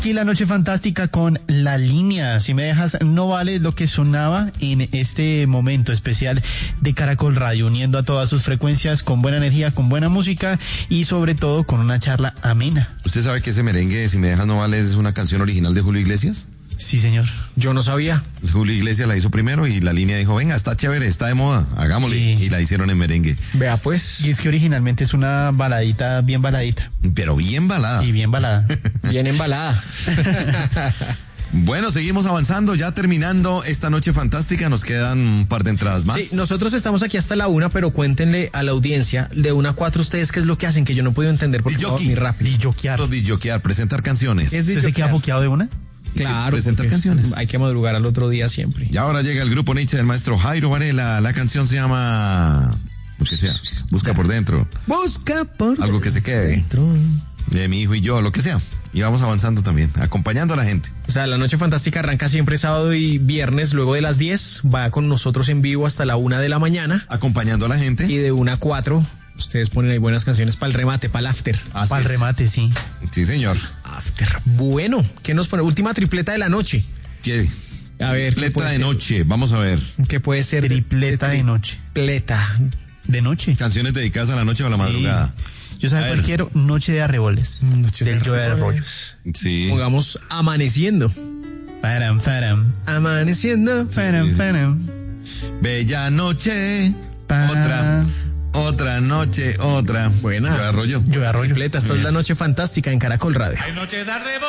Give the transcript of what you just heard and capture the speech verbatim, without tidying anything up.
Aquí la noche fantástica con La Línea. Si me dejas, no vale lo que sonaba en este momento especial de Caracol Radio, uniendo a todas sus frecuencias con buena energía, con buena música y sobre todo con una charla amena. ¿Usted sabe que ese merengue, Si me dejas no vale, es una canción original de Julio Iglesias? Sí, señor. Yo no sabía. Julio Iglesias la hizo primero y La Línea dijo, venga, está chévere, está de moda, hagámosle. Sí. Y la hicieron en merengue. Vea pues. Y es que originalmente es una baladita, bien baladita. Pero bien balada. Y bien balada. Bien embalada. Bueno, seguimos avanzando, ya terminando esta noche fantástica, nos quedan un par de entradas más. Sí, nosotros estamos aquí hasta la una, pero cuéntenle a la audiencia de una a cuatro ustedes qué es lo que hacen, que yo no puedo entender porque Disjockey. va muy rápido. Disjoquear. Disjoquear, presentar canciones. Es ¿Usted se queda foqueado de una? Claro, Sí, presentar porque canciones. hay que madrugar al otro día siempre. Y ahora llega el grupo Nietzsche del maestro Jairo Varela. La canción se llama, lo que sea, Busca por dentro. Busca por Algo que se quede. dentro. De mi hijo y yo, lo que sea. Y vamos avanzando también, acompañando a la gente. O sea, la noche fantástica arranca siempre sábado y viernes, luego de las diez, va con nosotros en vivo hasta la una de la mañana. Acompañando a la gente. Y de una a cuatro, ustedes ponen ahí buenas canciones para el remate, para el after. Así Para el es. remate, sí. Sí, señor. After. Bueno, ¿qué nos pone? Última tripleta de la noche. ¿Qué? A ver. ¿qué Tripleta puede de ser? noche, vamos a ver. ¿Qué puede ser? Tripleta de noche. Tripleta. De noche. Canciones dedicadas a la noche o a la madrugada. Yo A sabes ver. cuál quiero, Noche de Arreboles. Noche de del Joe Arroyo. Sí. Pongamos amaneciendo. Faram, faram. Amaneciendo. Faram, sí. faram. Bella noche, Pa- otra, otra noche, otra. Buena. Yo arroyo. Joe Arroyo. Tripleta, esta es la noche fantástica en Caracol Radio. Hay noche de arrebol.